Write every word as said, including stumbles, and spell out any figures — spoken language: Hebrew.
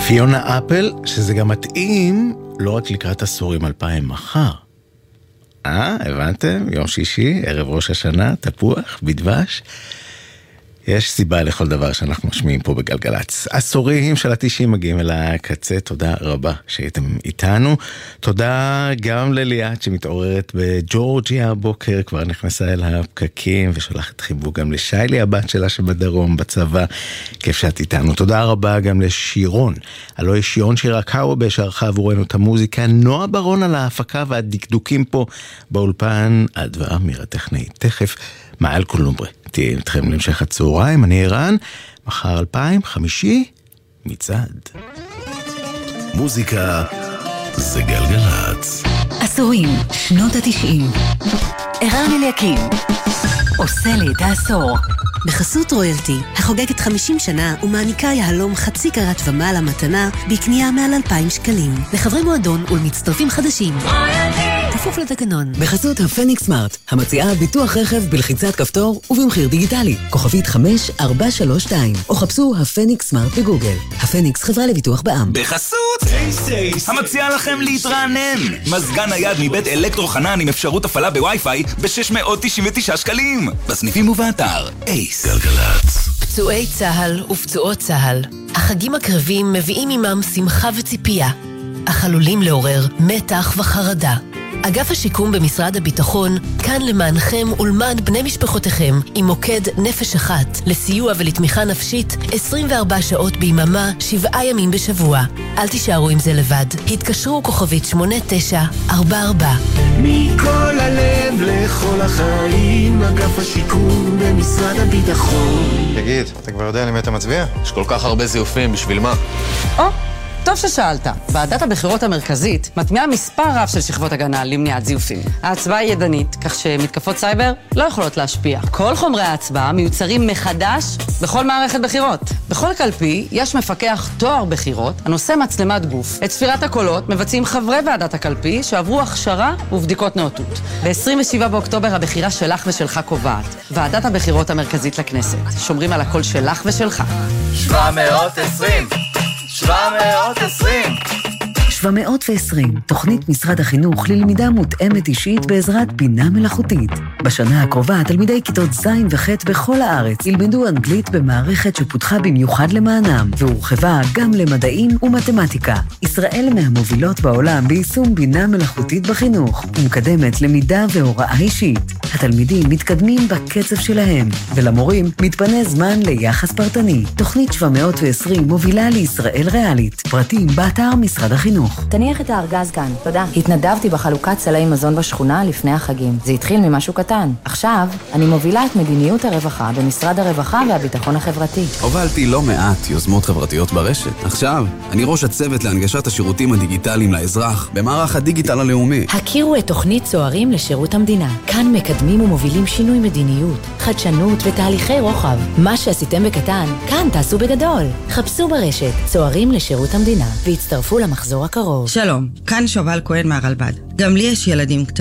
פיונה אפל, שזה גם מתאים לא רק לקראת עשורים אלפיים מחר. אה, הבנתם? יום שישי, ערב ראש השנה, תפוח, בדבש. יש סיבה לכל דבר שאנחנו משמיעים פה בגלגלץ. עשורים של התשעים מגיעים אל הקצה, תודה רבה שהייתם איתנו. תודה גם לליאת שמתעוררת בג'ורג'יה הבוקר, כבר נכנסה אל הפקקים ושולחת חיבוק גם לשיילי הבת שלה שבדרום בצבא, כיף שאת איתנו. תודה רבה גם לשירון, הלוא יש שירון שירה קאובה שערכה עבורנו את המוזיקה, נועה ברון על ההפקה והדקדוקים פה באולפן, הדבר מירה טכנית. תכף מעל קולומbre תהיה איתכם להמשך הצהריים, אני ערן, מחר אלפיים, חמישי, מצעד. מוזיקה זה גלגלץ. עשורים, שנות התשעים. ערן אליקים עושה לי את העשור. בחסות רויאלטי, החוגגת חמישים שנה ומעניקה יהלום חצי קרת ומעלה מתנה בקנייה מעל אלפיים שקלים. לחברי מועדון ולמצטרפים חדשים. כפוף לתקנון. בחסות הפניקס סמארט, המציעה ביטוח רכב בלחיצת כפתור ובמחיר דיגיטלי. כוכבית חמש ארבע שלוש שתיים, או חפשו הפניקס סמארט בגוגל. הפניקס חברה לביטוח בע"מ. בחסות אייס, המציעה לכם להתרענן. מזגן נייד מבית אלקטרו חנן עם אפשרות הפעלה בווי-פיי ב-שש מאות תשעים ותשעה שקלים. בסניפים ובאתר אייס. גלגלץ. פצועי צהל ופצועות צהל, החגים הקרבים מביאים עמם שמחה וציפייה, אך עלולים לעורר מתח וחרדה. אגף השיקום במשרד הביטחון כאן למענכם ולמען בני משפחותיכם עם מוקד נפש אחת לסיוע ולתמיכה נפשית עשרים וארבע שעות ביממה, שבעה ימים בשבוע. אל תישארו עם זה לבד. התקשרו כוכבית שמונה תשע ארבע ארבע. מכל הלב לכל החיים, אגף השיקום במשרד הביטחון. תגיד, אתה כבר יודע למי אתה מצביע? יש כל כך הרבה זיופים, בשביל מה? או, טוב ששאלת. ועדת הבחירות המרכזית מטמיעה מספר רב של שכבות הגנה למניעת זיופים. ההצבעה היא ידנית, כך שמתקפות סייבר לא יכולות להשפיע. כל חומרי ההצבעה מיוצרים מחדש בכל מערכת בחירות. בכל קלפי יש מפקח תואר בחירות הנושא מצלמת גוף. את ספירת הקולות מבצעים חברי ועדת הקלפי שעברו הכשרה ובדיקות נאותות. ב-עשרים ושבעה באוקטובר הבחירה שלך ושלך קובעת. ועדת הבחירות המרכזית לכנסת. שומרים על הקול שלך ושלך. שבע מאות ועשרים שבע מאות ועשרים שבע מאות ועשרים, תוכנית משרד החינוך ללמידה מותאמת אישית בעזרת בינה מלאכותית. בשנה הקרובה תלמידי כיתות ז' וח' בכל הארץ ילמדו אנגלית במערכת שפותחה במיוחד למענם, והורחבה גם למדעים ומתמטיקה. ישראל מהמובילות בעולם ביישום בינה מלאכותית בחינוך, ומקדמת למידה והוראה אישית. התלמידים מתקדמים בקצב שלהם, ולמורים מתפנה זמן ליחס פרטני. תוכנית שבע מאות ועשרים מובילה לישראל ריאלית. פרטים באתר משרד החינוך. תניח את הארגז כאן, תודה. התנדבתי בחלוקת סלי מזון בשכונה לפני החגים. זה התחיל ממשהו קטן. עכשיו, אני מובילה את מדיניות הרווחה במשרד הרווחה והביטחון החברתי. הובלתי לא מעט יוזמות חברתיות ברשת. עכשיו, אני ראש הצוות להנגשת השירותים הדיגיטליים לאזרח במערך הדיגיטל הלאומי. הכירו את תוכנית צוערים לשירות המדינה. כאן מקדמים ומובילים שינוי מדיניות, חדשנות ותהליכי רוחב. מה שעשיתם בקטן, כאן תעשו בגדול. חפשו ברשת צוערים לשירות המדינה והצטרפו למחזור הקרוב. שלום, כאן שובל כהן מהרלב"ד. גם לי יש ילדים קטנים.